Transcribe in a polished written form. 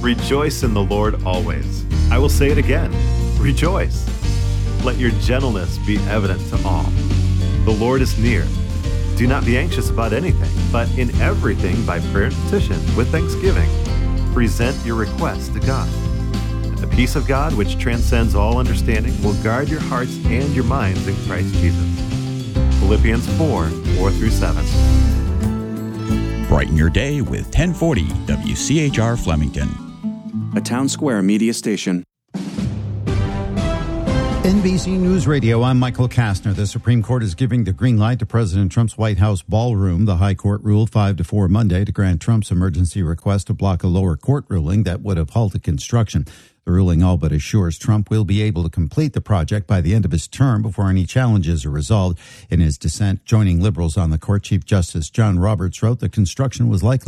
Rejoice in the Lord always. I will say it again. Rejoice. Let your gentleness be evident to all. The Lord is near. Do not be anxious about anything, but in everything by prayer and petition with thanksgiving, present your requests to God. And the peace of God, which transcends all understanding, will guard your hearts and your minds in Christ Jesus. Philippians 4:4-7. Brighten your day with 1040 WCHR Flemington. A Town Square media station. NBC News Radio, I'm Michael Kastner. The Supreme Court is giving the green light to President Trump's White House ballroom. The High Court ruled 5-4 Monday to grant Trump's emergency request to block a lower court ruling that would have halted construction. The ruling all but assures Trump will be able to complete the project by the end of his term before any challenges are resolved. In his dissent, joining liberals on the court, Chief Justice John Roberts wrote the construction was likely